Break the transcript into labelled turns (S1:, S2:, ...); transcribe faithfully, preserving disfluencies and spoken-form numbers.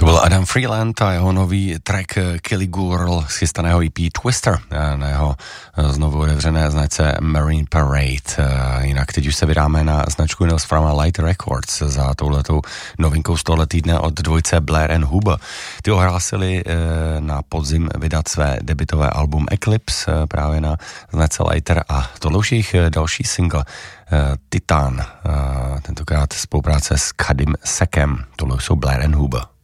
S1: byl Adam Freeland a jeho nový track Killy Girl z chystaného E P Twister na jeho znovu otevřené značce Marine Parade. Jinak teď už se vydáme na značku Nils Fram Light Records za touhletou novinkou z tohle týdne od dvojce Blair and Huber. Ty ohlásili na podzim vydat své debutové album Eclipse právě na značce Lighter a tohle už jejich další single Titan, tentokrát spolupráce s Kadim Sekem. Tohle jsou Blair and Huber.